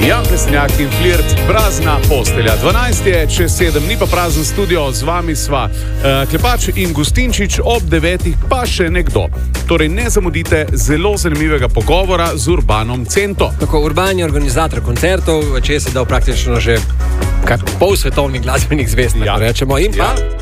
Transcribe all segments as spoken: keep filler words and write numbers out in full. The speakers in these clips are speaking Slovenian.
Jan Pesnjak in Flirt, prazna postelja. dvanajst je, čez sedem, ni pa prazen studio, z vami sva uh, Klepač in Gustinčič, ob devetih pa še nekdo. Torej ne zamudite zelo zanimivega pogovora z Urbanom Cento. Tako, Urban je organizator koncertov, če se dal praktično že kar pol svetovnih glasbenih zvezd, ja. Rečemo, in pa... Ja.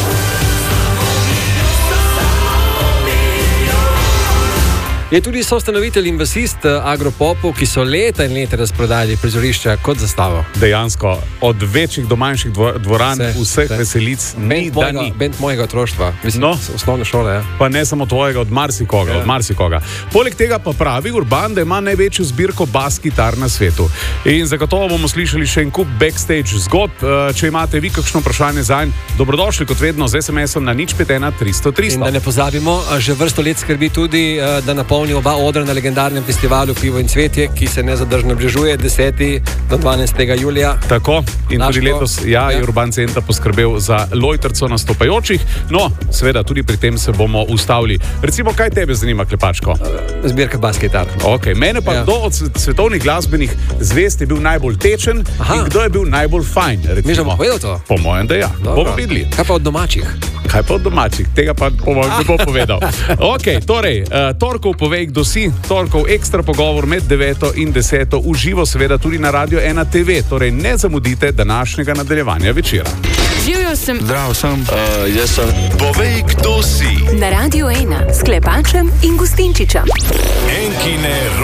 Je tudi soustanovitelj in basist Agropopov, ki so leta in leta razprodali prizorišča kot zastavo. Dejansko, od večjih do manjših dvoran, vse, vseh vse. Veselic, ni band da mojega, ni. Band mojega otroštva, mislim, no, osnovne šole. Ja. Pa ne samo tvojega, od marsikoga, ja. od marsikoga. Poleg tega pa pravi Urban, da ima največjo zbirko bas-kitar na svetu. In zagotovo bomo slišali še en kup backstage zgodb. Če imate vi kakšno vprašanje zanj, dobrodošli kot vedno z es em esom na nič pet ena tristo tristo. In da ne pozabimo, že vrsto let skrbi tudi, da napolnimo oba odra na legendarnem festivalu Pivo in cvetje, ki se nezadržno bližuje desetega do dvanajstega julija. Tako, in Naško, tudi letos ja, je ja. Urban Centa poskrbel za lojtrco nastopajočih. No, seveda, tudi pri tem se bomo ustavili. Recimo, kaj tebe zanima, Klepačko? Zbirka bas-kitar. Ok, mene pa ja. Kdo od svetovnih glasbenih zvezd je bil najbolj tečen Aha. In kdo je bil najbolj fajn? Recimo. Mi že bomo povedali to? Po mojem, da ja. Dobro. Bomo videli. Kaj pa od domačih? Kaj pa od domačih? Tega pa po mojem ne bo povedal. Ok, torej, uh, torkov povej, kdo si. Torkov ekstra pogovor med deveto in deseto, uživo seveda tudi na Radio ena te ve. Torej ne zamudite današnjega nadaljevanja večera. Živjo sem. Zdrav sem. Uh, jaz sem. Povej, kdo si. Na Radio ena s Klepačem in Gustinčičem. Enkine